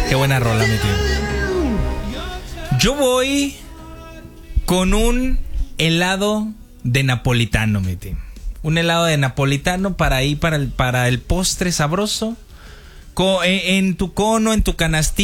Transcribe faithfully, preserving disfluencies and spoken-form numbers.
Qué buena rola, mi tío. Yo voy con un helado de napolitano, mi tío. Un helado de napolitano para ahí, para el, para el postre sabroso. Co- en, en tu cono, en tu canastilla.